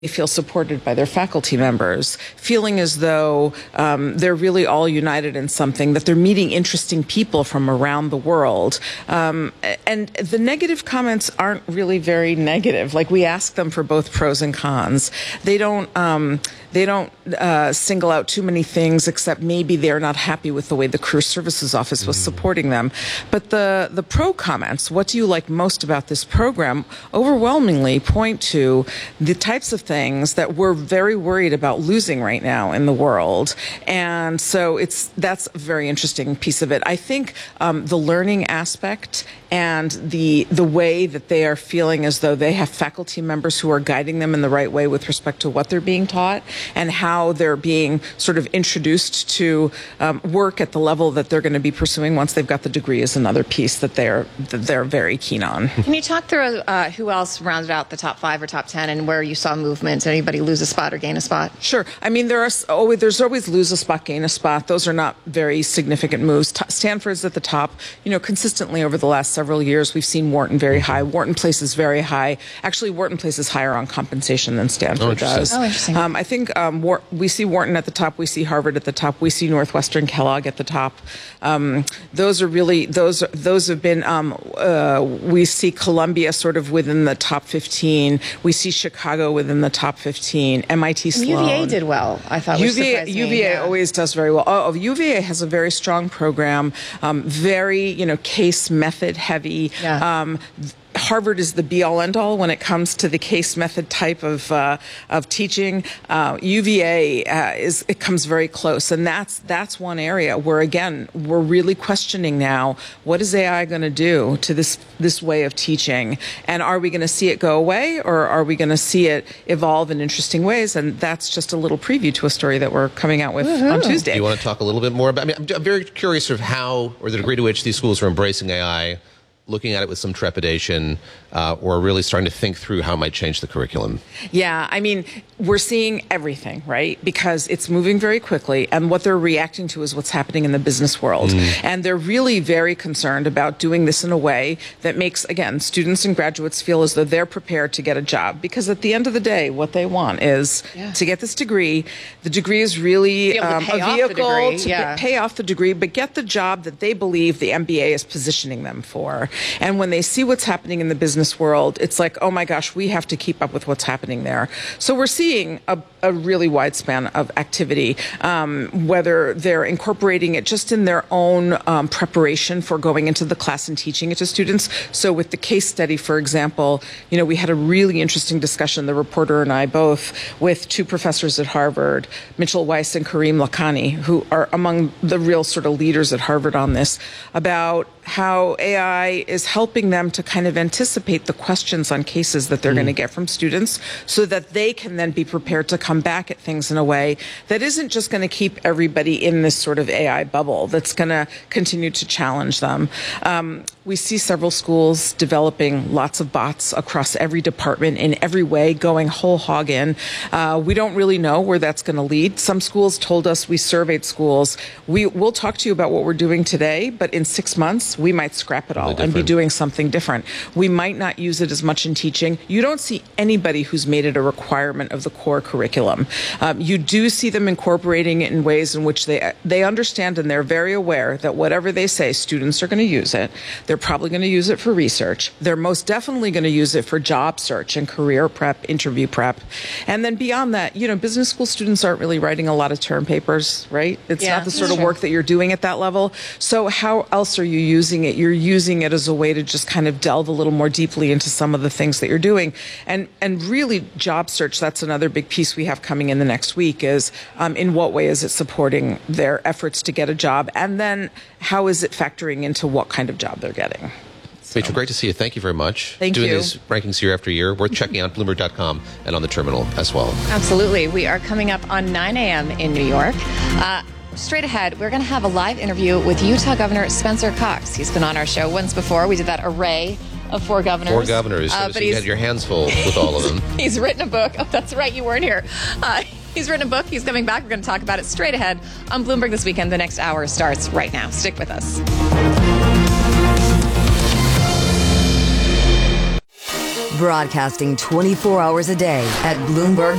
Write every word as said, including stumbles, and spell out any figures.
They feel supported by their faculty members, feeling as though um, they're really all united in something, that they're meeting interesting people from around the world. Um, and the negative comments aren't really very negative. Like, we ask them for both pros and cons. They don't, um, they don't uh, single out too many things, except maybe they're not happy with the way the Career Services Office was supporting them. But the, the pro comments, what do you like most about this program, overwhelmingly point to the types of things that we're very worried about losing right now in the world. And so it's that's a very interesting piece of it. I think um, the learning aspect and the the way that they are feeling as though they have faculty members who are guiding them in the right way with respect to what they're being taught and how they're being sort of introduced to um, work at the level that they're going to be pursuing once they've got the degree is another piece that they're that they're very keen on. Can you talk through uh, who else rounded out the top five or top ten and where you saw movement? Anybody lose a spot or gain a spot? Sure. I mean, there are always, there's always lose a spot, gain a spot. Those are not very significant moves. T- Stanford's at the top. You know, consistently over the last several years, we've seen Wharton very high. Wharton places very high. Actually, Wharton places higher on compensation than Stanford oh, does. Oh, interesting. Um, I think um, War- we see Wharton at the top. We see Harvard at the top. We see Northwestern Kellogg at the top. Um, those are really, those, those have been, um, uh, we see Columbia sort of within the top fifteen. We see Chicago within the top fifteen. M I T Sloan. U V A did well, I thought. U V A, which U V A yeah. always does very well. Oh, U V A has a very strong program, um, very, you know, case method heavy. Yeah. Um, Harvard is the be-all, end-all when it comes to the case method type of uh, of teaching. Uh, U V A uh, is it comes very close, and that's that's one area where again we're really questioning now: what is A I going to do to this this way of teaching, and are we going to see it go away, or are we going to see it evolve in interesting ways? And that's just a little preview to a story that we're coming out with Woohoo. on Tuesday. Do you want to talk a little bit more about? I mean, I'm very curious of how, or the degree to which these schools are embracing A I, looking at it with some trepidation, uh, or really starting to think through how it might change the curriculum? Yeah, I mean, we're seeing everything, right? Because it's moving very quickly, and what they're reacting to is what's happening in the business world. Mm. And they're really very concerned about doing this in a way that makes, again, students and graduates feel as though they're prepared to get a job. Because at the end of the day, what they want is yeah. to get this degree. The degree is really um, a vehicle to yeah. pay off the degree, but get the job that they believe the M B A is positioning them for. And when they see what's happening in the business world, it's like, oh my gosh, we have to keep up with what's happening there. So we're seeing a, a really wide span of activity, um, whether they're incorporating it just in their own um, preparation for going into the class and teaching it to students. So with the case study, for example, you know, we had a really interesting discussion, the reporter and I both, with two professors at Harvard, Mitchell Weiss and Kareem Lakhani, who are among the real sort of leaders at Harvard on this, about how A I is helping them to kind of anticipate the questions on cases that they're mm. going to get from students so that they can then be prepared to come back at things in a way that isn't just going to keep everybody in this sort of A I bubble, that's going to continue to challenge them. Um, we see several schools developing lots of bots across every department in every way, going whole hog in. Uh, we don't really know where that's going to lead. Some schools told us, we surveyed schools, we, we'll talk to you about what we're doing today, but in six months, we might scrap it all and be doing something different. We might not use it as much in teaching. You don't see anybody who's made it a requirement of the core curriculum. Um, you do see them incorporating it in ways in which they they understand and they're very aware that whatever they say, students are going to use it. They're probably going to use it for research. They're most definitely going to use it for job search and career prep, interview prep. And then beyond that, you know, business school students aren't really writing a lot of term papers, right? It's yeah, not the sort sure. of work that you're doing at that level. So how else are you using it? You're using it as a way to just kind of delve a little more deeply into some of the things that you're doing. And and really, job search, that's another big piece we have coming in the next week, is um, in what way is it supporting their efforts to get a job? And then how is it factoring into what kind of job they're getting? So. Rachel, great to see you. Thank you very much. Thank Doing you. these rankings year after year. Worth checking out, Bloomberg dot com, and on the terminal as well. Absolutely. We are coming up on nine a.m. in New York. Uh, Straight ahead, we're going to have a live interview with Utah Governor Spencer Cox. He's been on our show once before. We did that array of four governors. Four governors. Uh, so but you had your hands full with all of them. He's written a book. Oh, that's right. You weren't here. Uh, he's written a book. He's coming back. We're going to talk about it straight ahead on Bloomberg This Weekend. The next hour starts right now. Stick with us. Broadcasting twenty-four hours a day at Bloomberg.